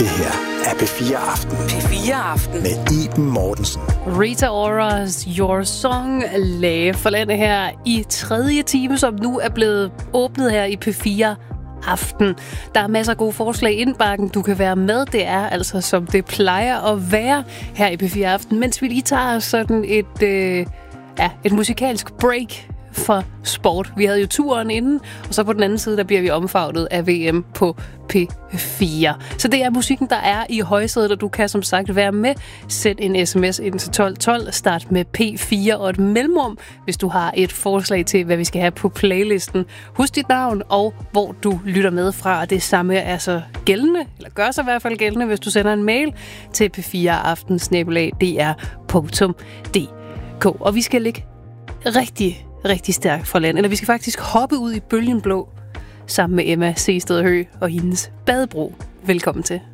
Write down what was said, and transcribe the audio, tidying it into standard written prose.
Det her er P4 Aften. P4 Aften. Med Iben Mortensen. Rita Ora's Your Song lagde for landet her i 3. time, som nu er blevet åbnet her i P4 Aften. Der er masser af gode forslag i indbakken. Du kan være med. Det er altså, som det plejer at være her i P4 Aften. Mens vi lige tager sådan et musikalsk break for sport. Vi havde jo turen inden, og så på den anden side, der bliver vi omfavnet af VM på P4. Så det er musikken, der er i højsædet, og du kan som sagt være med. Send en sms ind til 1212, start med P4 og et mellemrum, hvis du har et forslag til, hvad vi skal have på playlisten. Husk dit navn og hvor du lytter med fra. Det samme er så gældende, eller gør sig i hvert fald gældende, hvis du sender en mail til p4aften@dr.dk. Og vi skal ligge rigtig stærkt fra land. Eller vi skal faktisk hoppe ud i bølgen blå sammen med Emma Seested Høgh og hendes badebro. Velkommen til.